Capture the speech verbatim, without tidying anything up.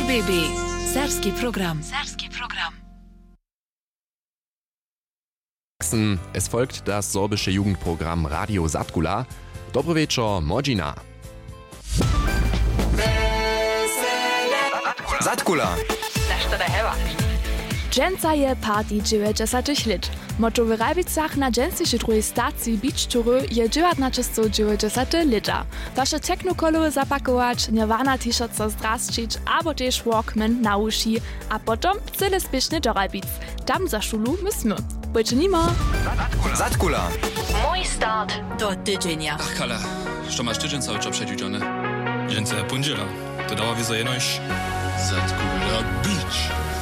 R B B. Serbski program. Serbski program. Es folgt das sorbische Jugendprogramm Radio Zadkula. Dobry wieczór, Modzina. Zadkula. Dżęca je party dziewięćdziesiąt lat. Motto w Rajbicach na dżęsej drugiej stacji Beach Tour je dziewiętnaście dziewięćdziesiąt lata. Wasze technokolo zapakować, nirvana t-shirt co zdrasczyć, albo też Walkman na uszy, a potom cyle spiesznie do Rajbic. Tam za szulu myśmy. Bądź nima. Zadkula. Mój start do tydzienia. Ach, Kala, što masz tydzień cały czas przedziudziony? Dżęca pondziela. To dała wizo jenoś Zadkula Beach.